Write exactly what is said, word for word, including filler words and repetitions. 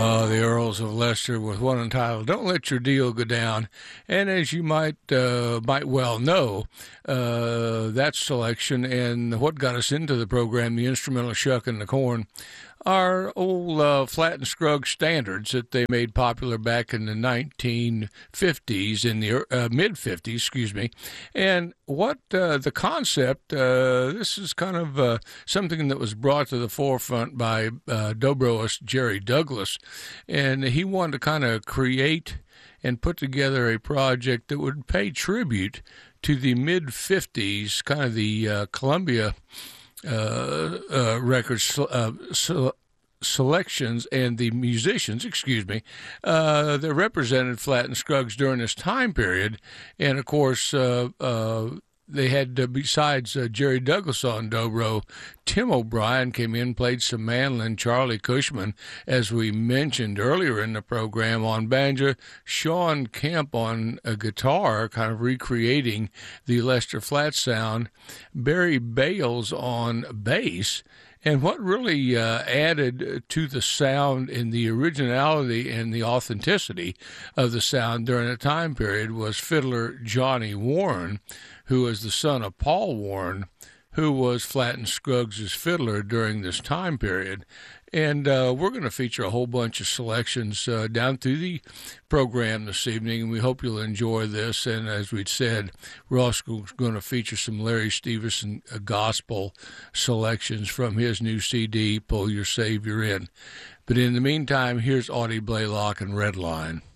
Uh, the Earls of Leicester with one entitled "Don't Let Your Deal Go Down." And as you might uh, might well know, uh, that selection and what got us into the program, the instrumental "Shuckin' the Corn," are old uh, Flatt and Scruggs standards that they made popular back in the nineteen fifties, in the uh, mid-fifties, excuse me. And what uh, the concept, uh, this is kind of uh, something that was brought to the forefront by uh, Dobroist Jerry Douglas, and he wanted to kind of create and put together a project that would pay tribute to the mid-fifties, kind of the uh, Columbia Uh, uh, records uh, so selections and the musicians, excuse me, uh, that represented Flatt and Scruggs during this time period. And, of course, uh, uh, they had, uh, besides uh, Jerry Douglas on dobro, Tim O'Brien came in, played some mandolin, Charlie Cushman, as we mentioned earlier in the program, on banjo, Sean Kemp on a guitar, kind of recreating the Lester Flatt sound, Barry Bales on bass. And what really uh, added to the sound and the originality and the authenticity of the sound during the time period was fiddler Johnny Warren, who was the son of Paul Warren, who was Flatt and Scruggs' fiddler during this time period. And uh, we're going to feature a whole bunch of selections uh, down through the program this evening, and we hope you'll enjoy this. And as we'd said, we're also going to feature some Larry Stevenson uh, gospel selections from his new C D, Pull Your Savior In. But in the meantime, here's Audie Blaylock and Red Line.